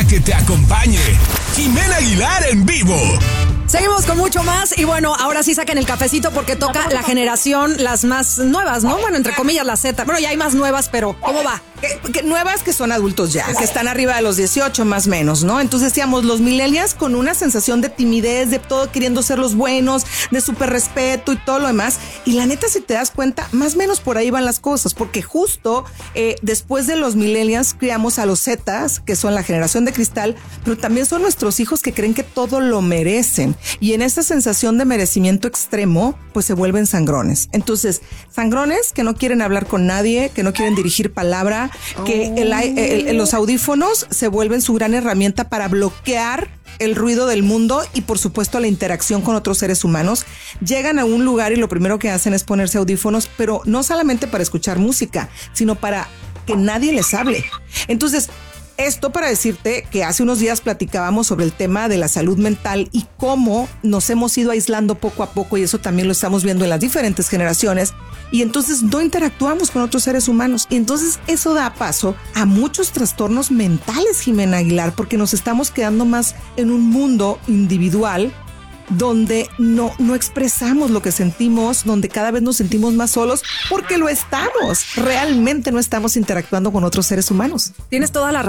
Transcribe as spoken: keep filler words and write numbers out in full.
que te acompañe. Jimena Aguilar en vivo. Seguimos con mucho más y bueno, ahora sí saquen el cafecito porque toca la generación, las más nuevas, ¿no? Bueno, entre comillas, la Z. Bueno, ya hay más nuevas, pero ¿cómo va? Que, que nuevas que son adultos ya, que están arriba de los dieciocho más o menos, ¿no? Entonces decíamos, los millennials con una sensación de timidez, de todo queriendo ser los buenos, de súper respeto y todo lo demás. Y la neta, si te das cuenta, más o menos por ahí van las cosas, porque justo eh, después de los millennials criamos a los Zetas, que son la generación de cristal, pero también son nuestros hijos que creen que todo lo merecen. Y en esta sensación de merecimiento extremo, pues se vuelven sangrones. Entonces, sangrones que no quieren hablar con nadie, que no quieren dirigir palabra, que el, el, el, los audífonos se vuelven su gran herramienta para bloquear el ruido del mundo y por supuesto la interacción con otros seres humanos. Llegan a un lugar y lo primero que hacen es ponerse audífonos, pero no solamente para escuchar música, sino para que nadie les hable. Entonces, esto para decirte que hace unos días platicábamos sobre el tema de la salud mental y cómo nos hemos ido aislando poco a poco, y eso también lo estamos viendo en las diferentes generaciones, y entonces no interactuamos con otros seres humanos. Y entonces eso da paso a muchos trastornos mentales, Jimena Aguilar, porque nos estamos quedando más en un mundo individual donde no, no expresamos lo que sentimos, donde cada vez nos sentimos más solos, porque lo estamos. Realmente no estamos interactuando con otros seres humanos. Tienes toda la razón.